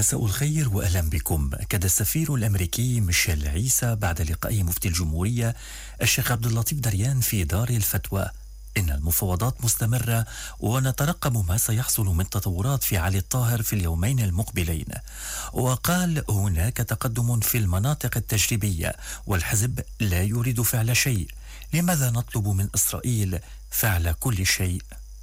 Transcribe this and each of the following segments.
مساء الخير وأهلا بكم. أكد السفير الأمريكي ميشيل عيسى بعد لقاء مفتي الجمهورية الشيخ عبد اللطيف دريان في دار الفتوى إن المفاوضات مستمرة ونترقب ما سيحصل من تطورات في علي الطاهر في اليومين المقبلين. وقال هناك تقدم في المناطق التجريبية والحزب لا يريد فعل شيء. لماذا نطلب من إسرائيل فعل كل شيء؟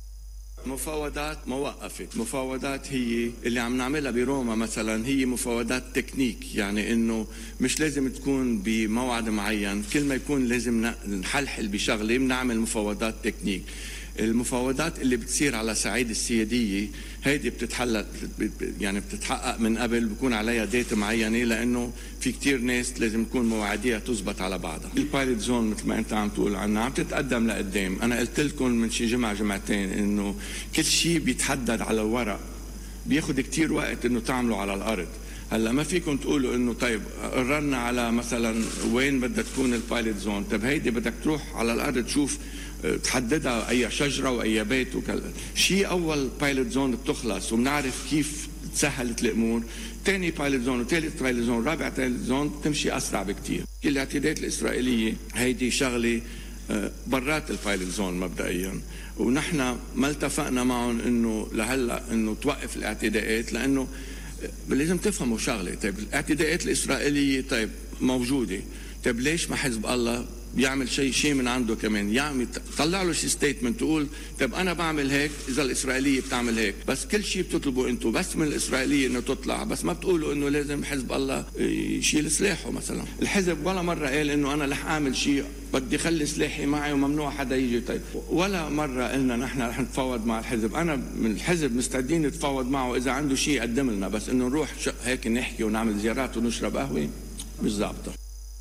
مفاوضات ما وقفت. مفاوضات هي اللي عم نعملها بروما مثلا، هي مفاوضات تكنيك، يعني انه مش لازم تكون بموعد معين، كل ما يكون لازم نحلحل بشغله بنعمل مفاوضات تكنيك. المفاوضات اللي بتصير على صعيد السيادية هيدي بتتحل، يعني بتتحقق من قبل، بكون عليها ديت معينة، لأنه في كتير ناس لازم تكون مواعيدها تزبط على بعضها. البايلوت زون مثل ما أنت عم تقول عنها عم تتقدم لقدام. أنا قلت لكم من شي جمعتين إنه كل شيء بيتحدد على الورق بياخد كتير وقت إنه تعمله على الأرض. هلا ما فيكم تقولوا انه طيب قررنا على مثلا وين بدها تكون البايلوت زون، طيب هيدي بدك تروح على الارض تشوف تحددها اي شجره واي بيت وكذا. شيء اول بايلوت زون بتخلص وبنعرف كيف تسهلت الامور، ثاني بايلوت زون وثالث بايلوت زون رابع بايلوت زون بتمشي اسرع بكتير. الاعتداءات الاسرائيليه هيدي شغله برات البايلوت زون مبدئيا، ونحن ما التفقنا معهم انه لهلا انه توقف الاعتداءات، لانه لازم تفهموا شغله. طيب الاعتداءات الاسرائيليه طيب موجوده، طيب ليش ما حزب الله بيعمل شيء من عنده كمان؟ يعني طلع له شي ستيتمنت تقول طيب انا بعمل هيك اذا الاسرائيليه بتعمل هيك، بس كل شيء بتطلبوا انتم بس من الاسرائيليه انه تطلع، بس ما بتقولوا انه لازم حزب الله يشيل سلاحه مثلا. الحزب ولا مره قال انه انا رح اعمل شيء بدي خلي سلاحي معي وممنوع حدا يجي. طيب ولا مره قلنا نحن رح نتفاوض مع الحزب. انا من الحزب مستعدين نتفاوض معه اذا عنده شيء يقدم لنا، بس انه نروح هيك نحكي ونعمل زيارات ونشرب قهوه مش ظابطه.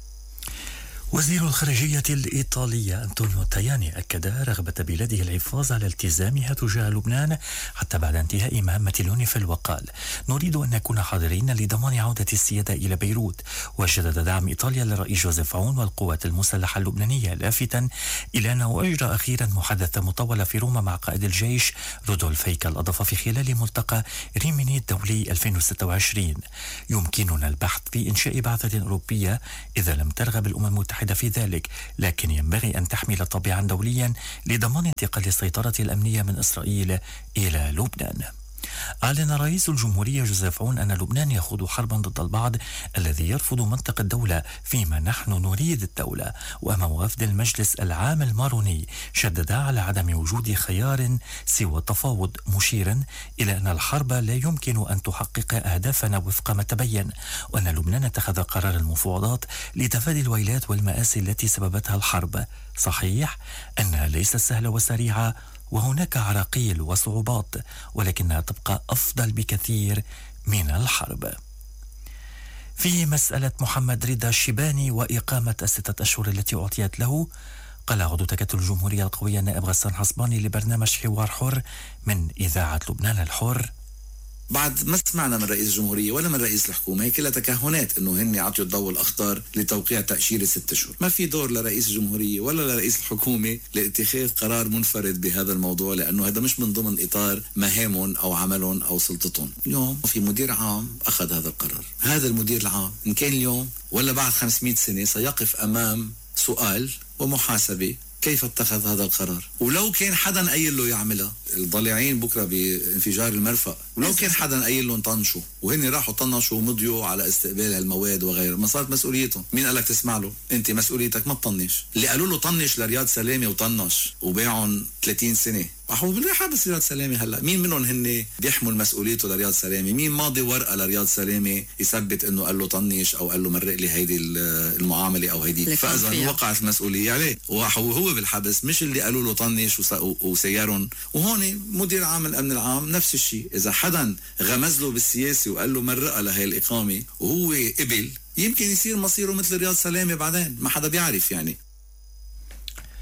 وزير الخارجية الإيطالية أنطونيو تاياني أكد رغبة بلاده الحفاظ على التزامها تجاه لبنان حتى بعد انتهاء مهمة اليونيفيل، وقال نريد أن نكون حاضرين لضمان عودة السيادة إلى بيروت. وجدد دعم إيطاليا للرئيس جوزيف عون والقوات المسلحة اللبنانية، لافتا إلى أنه أجرى أخيرا محادثة مطولة في روما مع قائد الجيش رودولف هيكل. أضاف في خلال ملتقى ريميني الدولي 2026 يمكننا البحث في إنشاء بعثة أوروبية إذا لم ترغب الأمم المتحدة في ذلك، لكن ينبغي أن تحمل طابعا دوليا لضمان انتقال السيطرة الأمنية من إسرائيل إلى لبنان. أعلن رئيس الجمهورية جوزيف عون أن لبنان يخوض حربا ضد البعض الذي يرفض منطق الدولة فيما نحن نريد الدولة. وأمام وفد المجلس العام الماروني شدد على عدم وجود خيار سوى التفاوض، مشيرا إلى أن الحرب لا يمكن أن تحقق أهدافنا وفق ما تبين، وأن لبنان اتخذ قرار المفاوضات لتفادي الويلات والمآسي التي سببتها الحرب. صحيح أنها ليست سهلة وسريعة وهناك عراقيل وصعوبات، ولكنها تبقى أفضل بكثير من الحرب. في مسألة محمد رضا الشيباني وإقامة ال6 أشهر التي أعطيت له، قال عضو تكتل الجمهورية القوية النائب غسان حصباني لبرنامج حوار حر من إذاعة لبنان الحر: بعد ما سمعنا من رئيس الجمهورية ولا من رئيس الحكومة هي كلها تكهنات انه هن عطيوا الضوء الاخضر لتوقيع تأشيرة 6 أشهر. ما في دور لرئيس الجمهورية ولا لرئيس الحكومة لاتخاذ قرار منفرد بهذا الموضوع، لانه هذا مش من ضمن اطار مهامهم او عملهم او سلطتهم. اليوم في مدير عام اخذ هذا القرار. هذا المدير العام ان كان اليوم ولا بعد 500 سنة سيقف امام سؤال ومحاسبة كيف اتخذ هذا القرار. ولو كان حدا قايل له يعملها، الضليعين بكره بانفجار المرفأ، ولو كان حدا قايل لهم طنشوا وهن راحوا طنشوا ومضيوا على استقبال هالمواد وغيره، ما صارت مسؤوليتهم. مين قالك تسمع له؟ انت مسؤوليتك ما تطنش. اللي قالوا له طنش لرياض سلامة وطنش وباعهم 30 سنة راحوا بالحبس رياض سلامة. هلا مين منهم هن بيحمل مسؤوليته لرياض سلامة؟ مين ماضي ورقة لرياض سلامة يثبت انه قال له طنش او قال له مرق لي هيدي المعاملة او هيدي؟ فاذا وقعت المسؤولية عليه وهو بالحبس، مش اللي قالوا له طنش وسيارهم. وهون مدير عام الامن العام نفس الشيء، اذا حدا غمز له بالسياسي وقال له مرقة لهي الإقامة وهو قبل، يمكن يصير مصيره مثل رياض سلامة بعدين، ما حدا بيعرف يعني.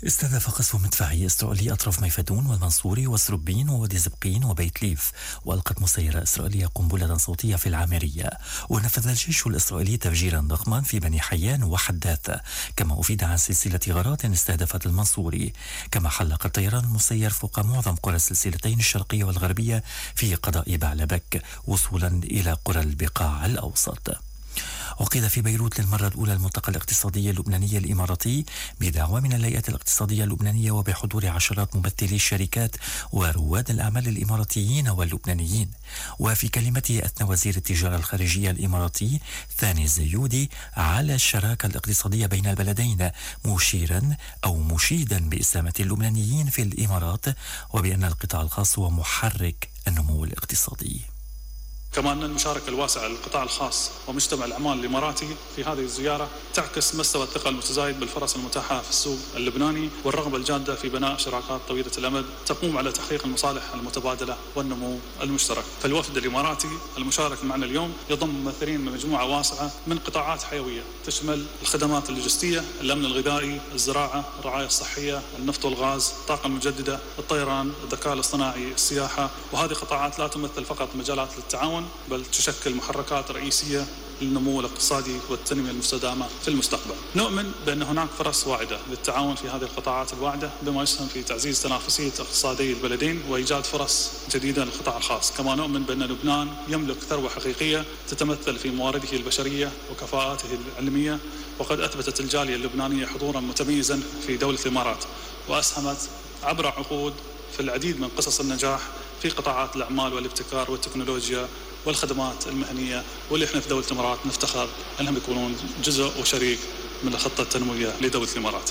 استهدف قصف مدفعي إسرائيلي أطراف ميفدون والمنصوري وسربين ووادي زبقين وبيت ليف، وألقت مسيرة إسرائيلية قنبلة صوتية في العامرية. ونفذ الجيش الإسرائيلي تفجيرا ضخما في بني حيان وحداثة، كما أفيد عن سلسلة غارات استهدفت المنصوري. كما حلق الطيران المسير فوق معظم قرى السلسلتين الشرقية والغربية في قضاء بعلبك وصولا إلى قرى البقاع الأوسط. عقد في بيروت للمرة الأولى الملتقى الاقتصادي اللبناني الإماراتي بدعوة من الهيئة الاقتصادية اللبنانية وبحضور عشرات ممثلي الشركات ورواد الأعمال الإماراتيين واللبنانيين. وفي كلمته أثنى وزير التجارة الخارجية الإماراتي ثاني الزيودي على الشراكة الاقتصادية بين البلدين، مشيرا أو مشيدا بإسهامات اللبنانيين في الإمارات، وبأن القطاع الخاص هو محرك النمو الاقتصادي. كما أن المشاركة الواسعة للقطاع الخاص ومجتمع الأعمال الإماراتي في هذه الزيارة تعكس مستوى الثقة المتزايد بالفرص المتاحة في السوق اللبناني والرغبة الجادة في بناء شراكات طويلة الأمد تقوم على تحقيق المصالح المتبادلة والنمو المشترك. فالوفد الإماراتي المشارك معنا اليوم يضم ممثلين من مجموعة واسعة من قطاعات حيوية تشمل الخدمات اللوجستية، الأمن الغذائي، الزراعة، الرعاية الصحية، النفط والغاز، الطاقة المجددة، الطيران، الذكاء الاصطناعي، السياحة. وهذه قطاعات لا تمثل فقط مجالات للتعاون بل تشكل محركات رئيسية للنمو الاقتصادي والتنمية المستدامة في المستقبل. نؤمن بأن هناك فرص واعدة للتعاون في هذه القطاعات الواعدة بما يسهم في تعزيز تنافسية اقتصادي البلدين وإيجاد فرص جديدة للقطاع الخاص. كما نؤمن بأن لبنان يملك ثروة حقيقية تتمثل في موارده البشرية وكفاءاته العلمية، وقد أثبتت الجالية اللبنانية حضورا متميزا في دولة الإمارات وأسهمت عبر عقود في العديد من قصص النجاح في قطاعات الأعمال والابتكار والتكنولوجيا والخدمات المهنية، واللي احنا في دولة الإمارات نفتخر أنهم يكونون جزء وشريك من الخطة التنموية لدولة الإمارات.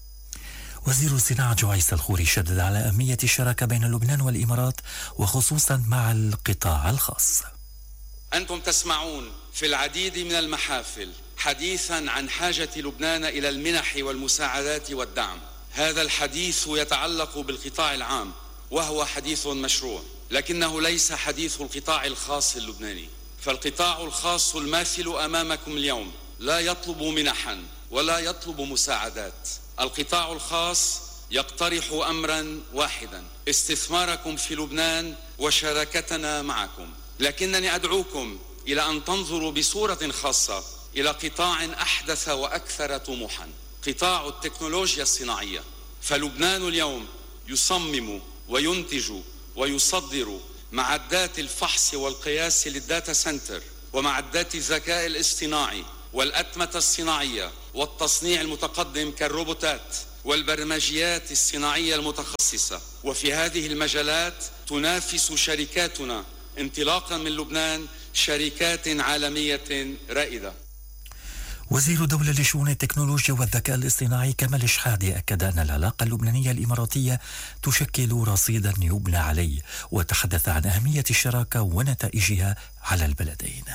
وزير الصناعة جويس الخوري شدد على أهمية الشراكة بين لبنان والإمارات وخصوصا مع القطاع الخاص. أنتم تسمعون في العديد من المحافل حديثا عن حاجة لبنان إلى المنح والمساعدات والدعم. هذا الحديث يتعلق بالقطاع العام وهو حديث مشروع، لكنه ليس حديث القطاع الخاص اللبناني. فالقطاع الخاص الماثل أمامكم اليوم لا يطلب منحا ولا يطلب مساعدات. القطاع الخاص يقترح أمرا واحدا: استثماركم في لبنان وشراكتنا معكم. لكنني أدعوكم إلى أن تنظروا بصورة خاصة إلى قطاع أحدث وأكثر طموحا، قطاع التكنولوجيا الصناعية. فلبنان اليوم يصمم وينتج ويصدر معدات الفحص والقياس للداتا سنتر ومعدات الذكاء الاصطناعي والأتمتة الصناعية والتصنيع المتقدم كالروبوتات والبرمجيات الصناعية المتخصصة. وفي هذه المجالات تنافس شركاتنا انطلاقا من لبنان شركات عالمية رائدة. وزير دولة لشؤون التكنولوجيا والذكاء الاصطناعي كمال شحادة أكد أن العلاقة اللبنانية الإماراتية تشكل رصيدا يبنى عليه، وتحدث عن أهمية الشراكة ونتائجها على البلدين.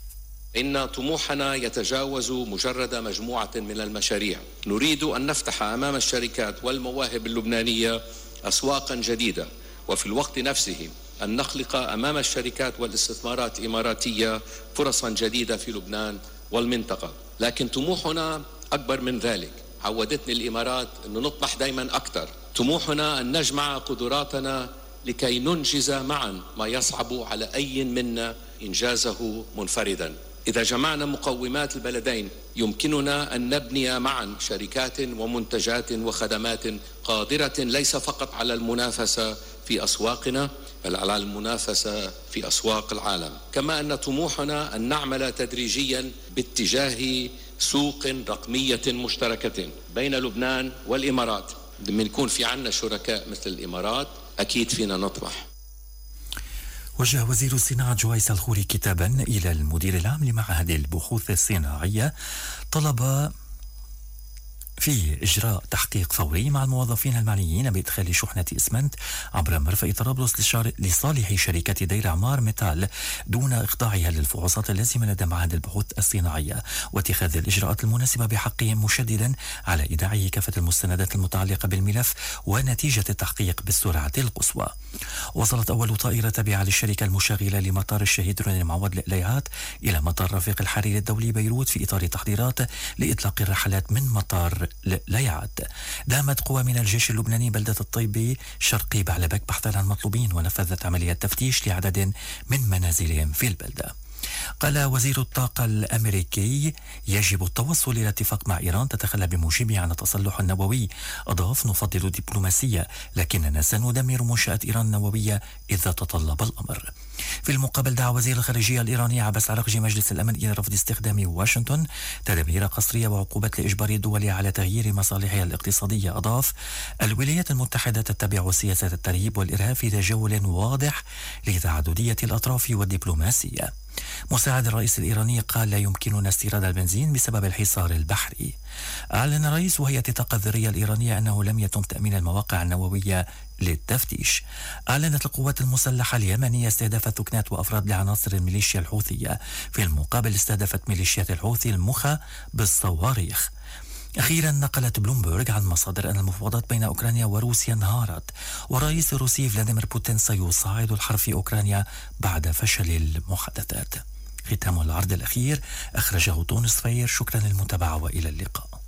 إن طموحنا يتجاوز مجرد مجموعة من المشاريع. نريد أن نفتح أمام الشركات والمواهب اللبنانية أسواقا جديدة، وفي الوقت نفسه أن نخلق أمام الشركات والاستثمارات الإماراتية فرصا جديدة في لبنان والمنطقة. لكن طموحنا أكبر من ذلك. عودتني الإمارات أن نطمح دايما أكثر. طموحنا أن نجمع قدراتنا لكي ننجز معا ما يصعب على أي منا إنجازه منفردا. إذا جمعنا مقومات البلدين يمكننا أن نبني معا شركات ومنتجات وخدمات قادرة ليس فقط على المنافسة في أسواقنا بل على المنافسة في أسواق العالم. كما أن طموحنا أن نعمل تدريجيا باتجاه سوق رقمية مشتركة بين لبنان والإمارات. لما يكون في عنا شركاء مثل الإمارات أكيد فينا نطمح. وجه وزير الصناعة جويس الخوري كتابا إلى المدير العام لمعهد البحوث الصناعية طلب في إجراء تحقيق فوري مع الموظفين المعنيين بإدخال شحنة إسمنت عبر مرفأ طرابلس لصالح شركة دير عمار ميتال دون إخضاعها للفحوصات اللازمة لدى معهد البحوث الصناعية، واتخاذ الإجراءات المناسبة بحقهم، مشددا على إيداعه كافة المستندات المتعلقة بالملف ونتيجة التحقيق بالسرعة القصوى. وصلت أول طائرة تابعة للشركة المشغلة لمطار الشهيد روني المعوض للإليات إلى مطار رفيق الحريري الدولي بيروت في إطار تحضيرات لإطلاق الرحلات من مطار ليعد. دامت قوى من الجيش اللبناني بلدة الطيبة شرقي بعلبك بحثا عن مطلوبين، ونفذت عمليات تفتيش لعدد من منازلهم في البلدة. قال وزير الطاقة الأمريكي يجب التوصل إلى اتفاق مع إيران تتخلى بموجبه عن التصلح النووي. أضاف: نفضل الدبلوماسية لكننا سندمر منشأة إيران النووية إذا تطلب الأمر. في المقابل دعا وزير الخارجية الإيراني عباس عراقجي مجلس الأمن إلى رفض استخدام واشنطن تدابير قسرية وعقوبات لإجبار الدول على تغيير مصالحها الاقتصادية. أضاف: الولايات المتحدة تتبع سياسة الترهيب والإرهاب في تجول واضح لتعددية الأطراف والدبلوماسية. مساعد الرئيس الإيراني قال: لا يمكننا استيراد البنزين بسبب الحصار البحري. أعلن رئيس هيئة الطاقة الذرية الإيرانية أنه لم يتم تأمين المواقع النووية للتفتيش. أعلنت القوات المسلحة اليمنية استهداف ثكنات وأفراد لعناصر الميليشيا الحوثية. في المقابل استهدفت ميليشيات الحوثي المخا بالصواريخ. أخيرا نقلت بلومبرغ عن مصادر أن المفاوضات بين أوكرانيا وروسيا انهارت، والرئيس الروسي فلاديمير بوتين سيصعد الحرب في أوكرانيا بعد فشل المحادثات. ختام العرض الأخير أخرجه تونس فاير. شكرا للمتابعة وإلى اللقاء.